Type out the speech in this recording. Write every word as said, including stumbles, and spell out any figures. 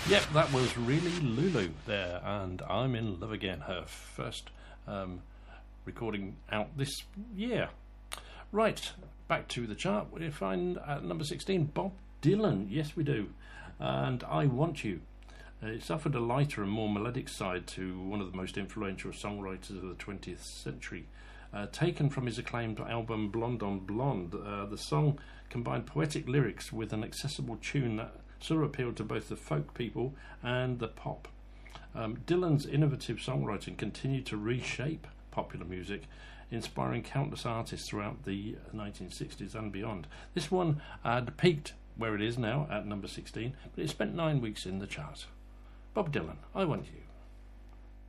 Yep, that was really Lulu there, and I'm in Love Again, her first um, recording out this year. Right, back to the chart. We find at number sixteen, Bob Dylan. Yes, we do. And I Want You. Uh, it's offered a lighter and more melodic side to one of the most influential songwriters of the twentieth century. Uh, taken from his acclaimed album Blonde on Blonde, uh, the song combined poetic lyrics with an accessible tune that sort of appealed to both the folk people and the pop. Um, Dylan's innovative songwriting continued to reshape popular music, inspiring countless artists throughout the nineteen sixties and beyond. This one had peaked where it is now at number sixteen, but it spent nine weeks in the chart. Bob Dylan, I Want You.